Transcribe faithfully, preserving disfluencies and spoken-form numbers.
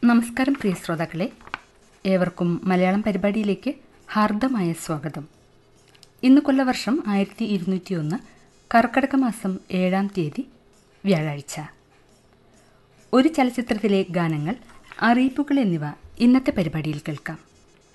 നമസ്കാരം പ്രിയ ശ്രോതാക്കളെ, ഏവർക്കും മലയാളം പരിപാടിയിലേക്ക് ഹാർദമായ സ്വാഗതം. ഇന്ന് കൊല്ലവർഷം ആയിരത്തി ഇരുന്നൂറ്റി ഒന്ന് കർക്കടക മാസം ഏഴാം തീയതി വ്യാഴാഴ്ച. ഒരു ചലച്ചിത്രത്തിലെ ഗാനങ്ങൾ, അറിയിപ്പുകൾ എന്നിവ ഇന്നത്തെ പരിപാടിയിൽ കേൾക്കാം.